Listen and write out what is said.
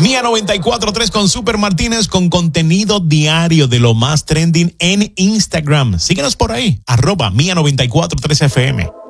Mía 94.3 con Super Martínez, con contenido diario de lo más trending en Instagram. Síguenos por ahí, @Mía 94.3 FM.